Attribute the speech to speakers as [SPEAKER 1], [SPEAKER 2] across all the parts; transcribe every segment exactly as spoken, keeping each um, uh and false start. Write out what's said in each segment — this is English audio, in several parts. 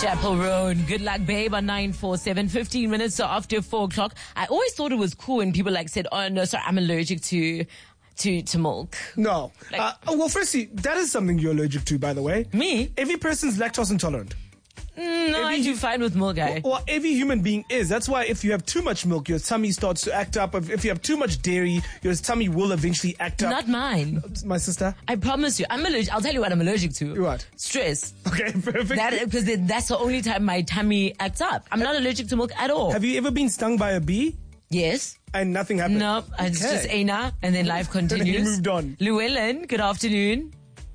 [SPEAKER 1] Chaperone. Good luck, babe, on nine four seven. fifteen minutes so after four o'clock. I always thought it was cool when people like said, oh, no, sorry, I'm allergic to... To, to milk.
[SPEAKER 2] No.
[SPEAKER 1] Like,
[SPEAKER 2] uh, well, firstly, that is something you're allergic to, by the way.
[SPEAKER 1] Me?
[SPEAKER 2] Every person's lactose intolerant.
[SPEAKER 1] Mm, no, every, I do fine with milk, guy.
[SPEAKER 2] Well, every human being is. That's why if you have too much milk, your tummy starts to act up. If, if you have too much dairy, your tummy will eventually act up.
[SPEAKER 1] Not mine.
[SPEAKER 2] My sister?
[SPEAKER 1] I promise you. I'm allergic. I'll tell you what I'm allergic to.
[SPEAKER 2] What?
[SPEAKER 1] Stress.
[SPEAKER 2] Okay, perfect.
[SPEAKER 1] That, because that's the only time my tummy acts up. I'm not allergic to milk at all.
[SPEAKER 2] Have you ever been stung by a bee?
[SPEAKER 1] Yes.
[SPEAKER 2] And nothing happened?
[SPEAKER 1] No, it's
[SPEAKER 2] Okay.
[SPEAKER 1] just Aina, and then life continues.
[SPEAKER 2] You moved on.
[SPEAKER 1] Llewellyn, good afternoon.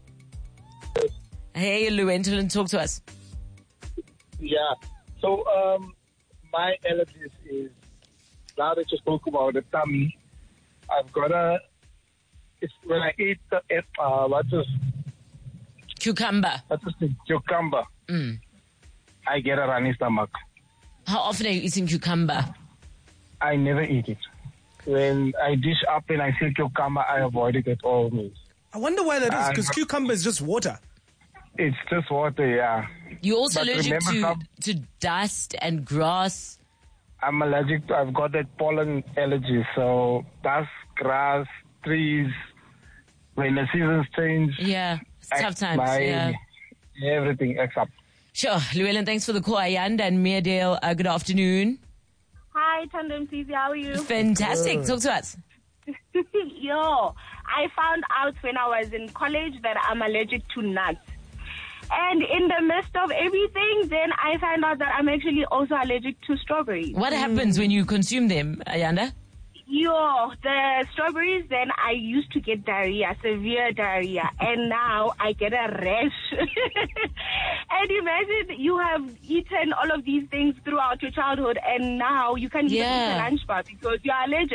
[SPEAKER 1] Hey, Llewellyn, talk to us.
[SPEAKER 3] Yeah. So, um, my allergies is, now that you spoke about the tummy, I've got a, it's when I eat the, uh, what is,
[SPEAKER 1] Cucumber.
[SPEAKER 3] what is the cucumber,
[SPEAKER 1] Mm.
[SPEAKER 3] I get a runny stomach.
[SPEAKER 1] How often are you eating cucumber?
[SPEAKER 3] I never eat it. When I dish up and I see cucumber, I avoid it at all means.
[SPEAKER 2] I wonder why that is,
[SPEAKER 3] Uh,
[SPEAKER 2] because cucumber is just water.
[SPEAKER 3] It's just water, yeah.
[SPEAKER 1] You're also
[SPEAKER 3] But
[SPEAKER 1] allergic
[SPEAKER 3] remember
[SPEAKER 1] to,
[SPEAKER 3] some-
[SPEAKER 1] to dust and grass.
[SPEAKER 3] I'm allergic to, I've got that pollen allergy, so dust, grass, trees, when the seasons change.
[SPEAKER 1] Yeah, it's tough
[SPEAKER 3] acts
[SPEAKER 1] times.
[SPEAKER 3] my-
[SPEAKER 1] Yeah.
[SPEAKER 3] Everything acts up.
[SPEAKER 1] Sure. Llewellyn, thanks for the call. Ayanda and Meredale, uh, good afternoon.
[SPEAKER 4] Hi, Tandem C Z, how are you?
[SPEAKER 1] Fantastic. Talk to us.
[SPEAKER 4] Yo, I found out when I was in college that I'm allergic to nuts. And in the midst of everything, then I find out that I'm actually also allergic to strawberries.
[SPEAKER 1] What happens when you consume them, Ayanda?
[SPEAKER 4] Yo, the strawberries, then I used to get diarrhea, severe diarrhea, and now I get a rash. And imagine you have eaten all of these things throughout your childhood, and now you can't even
[SPEAKER 1] Yeah.
[SPEAKER 4] eat a lunch bar because you're allergic.